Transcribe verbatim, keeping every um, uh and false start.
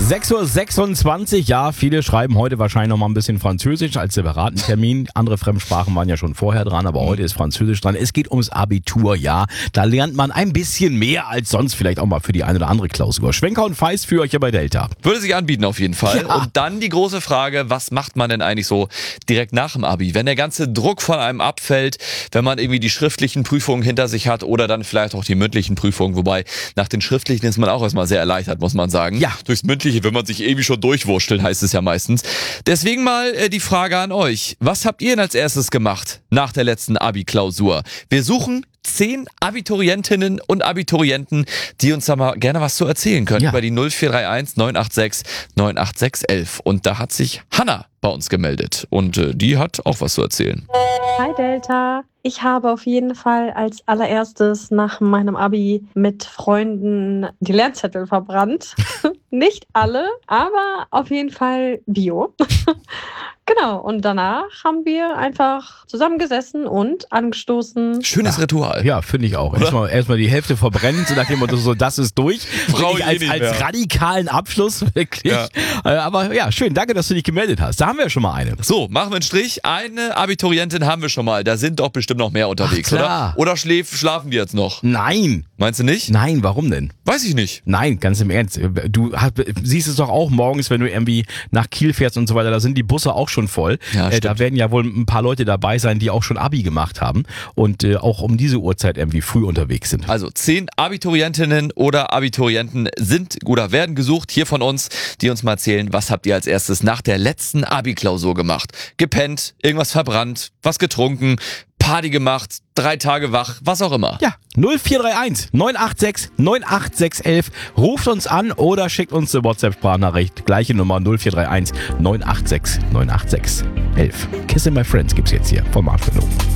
sechs Uhr sechsundzwanzig, ja, viele schreiben heute wahrscheinlich noch mal ein bisschen Französisch als separaten Termin. Andere Fremdsprachen waren ja schon vorher dran, aber heute ist Französisch dran. Es geht ums Abitur, ja. Da lernt man ein bisschen mehr als sonst, vielleicht auch mal für die eine oder andere Klausur. Schwenker und Feist für euch ja bei Delta. Würde sich anbieten auf jeden Fall. Ja. Und dann die große Frage, was macht man denn eigentlich so direkt nach dem Abi? Wenn der ganze Druck von einem abfällt, wenn man irgendwie die schriftlichen Prüfungen hinter sich hat oder dann vielleicht auch die mündlichen Prüfungen, wobei nach den schriftlichen ist man auch erstmal sehr erleichtert, muss man sagen. Ja. Durchs mündliche, wenn man sich irgendwie schon durchwurschtelt, heißt es ja meistens. Deswegen mal äh, die Frage an euch. Was habt ihr denn als erstes gemacht nach der letzten Abi-Klausur? Wir suchen zehn Abiturientinnen und Abiturienten, die uns da mal gerne was zu erzählen können. Ja. Über die null vier drei eins neun acht sechs neun acht sechs elf. Und da hat sich Hanna bei uns gemeldet. Und äh, die hat auch was zu erzählen. Hi Delta. Ich habe auf jeden Fall als allererstes nach meinem Abi mit Freunden die Lernzettel verbrannt. Nicht alle, aber auf jeden Fall Bio. Genau, und danach haben wir einfach zusammengesessen und angestoßen. Schönes Ja. Ritual. Ja, finde ich auch. Erstmal, erstmal die Hälfte verbrennen, so nach dem Motto, so, das ist durch. Brauch Wirklich ich eh als, nicht als mehr. radikalen Abschluss, wirklich. Ja. Äh, Aber ja, schön, danke, dass du dich gemeldet hast. Da haben wir schon mal eine. So, machen wir einen Strich. Eine Abiturientin haben wir schon mal. Da sind doch bestimmt noch mehr unterwegs, Ach, klar. oder? Oder schläf, schlafen die jetzt noch? Nein, Meinst du nicht? nein, warum denn? Weiß ich nicht. Nein, ganz im Ernst. Du hast, siehst es doch auch morgens, wenn du irgendwie nach Kiel fährst und so weiter, da sind die Busse auch schon voll. Ja, äh, da werden ja wohl ein paar Leute dabei sein, die auch schon Abi gemacht haben und äh, auch um diese Uhrzeit irgendwie früh unterwegs sind. Also zehn Abiturientinnen oder Abiturienten sind oder werden gesucht hier von uns, die uns mal erzählen, was habt ihr als erstes nach der letzten Abi-Klausur gemacht? Gepennt, irgendwas verbrannt, was getrunken, Party gemacht, drei Tage wach, was auch immer. Ja, null vier drei eins neun acht sechs neun acht sechs elf. Ruft uns an oder schickt uns eine WhatsApp-Sprachnachricht. Gleiche Nummer null vier drei eins neun acht sechs neun acht sechs elf. Kissing My Friends gibt's jetzt hier von Marshmallow.